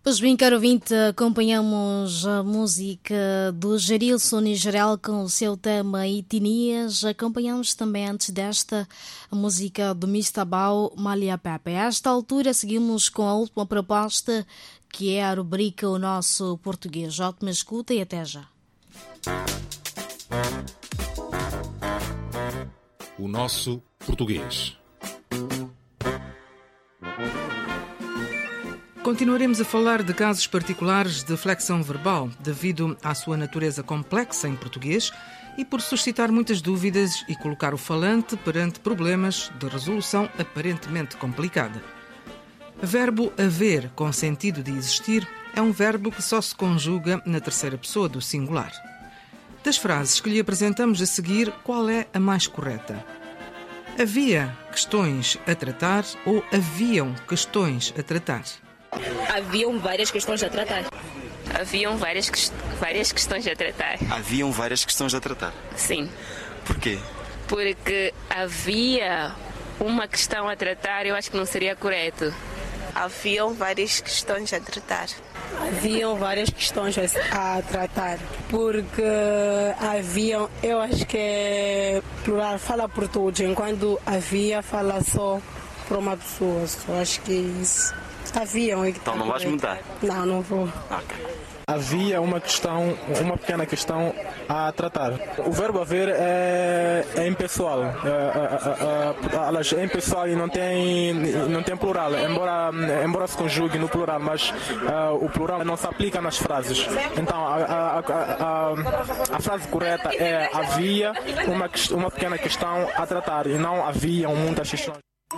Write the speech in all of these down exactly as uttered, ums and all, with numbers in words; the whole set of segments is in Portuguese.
Pois bem, caro ouvinte, acompanhamos a música do Gerilson e Geral com o seu tema Etnias. Acompanhamos também antes desta a música do mister Bao, Malia Pepe. A esta altura seguimos com a última proposta, que é a rubrica O Nosso Português. Ótima escuta e até já. O Nosso Português. Continuaremos a falar de casos particulares de flexão verbal, devido à sua natureza complexa em português e por suscitar muitas dúvidas e colocar o falante perante problemas de resolução aparentemente complicada. Verbo haver, com sentido de existir, é um verbo que só se conjuga na terceira pessoa do singular. Das frases que lhe apresentamos a seguir, qual é a mais correta? Havia questões a tratar ou haviam questões a tratar? Haviam várias questões a tratar. Haviam várias, várias questões a tratar. Haviam várias questões a tratar? Sim. Porquê? Porque havia uma questão a tratar, eu acho que não seria correto. Haviam várias questões a tratar. Haviam várias questões a tratar, porque haviam, eu acho que é plural, fala por todos, enquanto havia, fala só para uma pessoa. Eu acho que é isso. Haviam. Então não vais mudar? Não, não vou. Okay. Havia uma questão, uma pequena questão a tratar. O verbo haver é, é impessoal. É, é, é, é impessoal e não tem, não tem plural, embora, embora se conjugue no plural, mas é, o plural não se aplica nas frases. Então a, a, a, a, a frase correta é havia uma, uma pequena questão a tratar e não haviam muitas questões.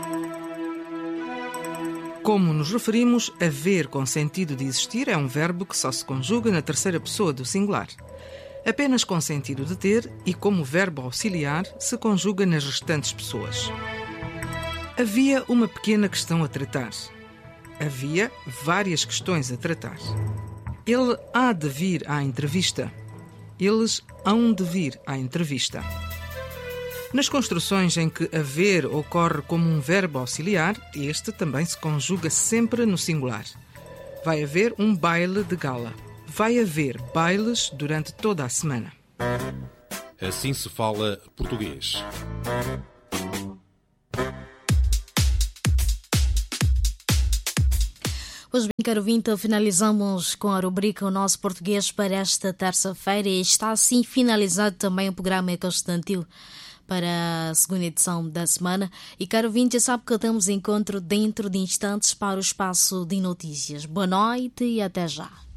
Como nos referimos, haver com sentido de existir é um verbo que só se conjuga na terceira pessoa do singular. Apenas com sentido de ter e como verbo auxiliar se conjuga nas restantes pessoas. Havia uma pequena questão a tratar. Havia várias questões a tratar. Ele há de vir à entrevista. Eles hão de vir à entrevista. Nas construções em que haver ocorre como um verbo auxiliar, este também se conjuga sempre no singular. Vai haver um baile de gala. Vai haver bailes durante toda a semana. Assim se fala português. Pois bem, caro ouvinte, finalizamos com a rubrica O Nosso Português para esta terça-feira e está assim finalizado também o programa Constantil para a segunda edição da semana. E, caro ouvinte, já sabe que temos encontro dentro de instantes para o espaço de notícias. Boa noite e até já.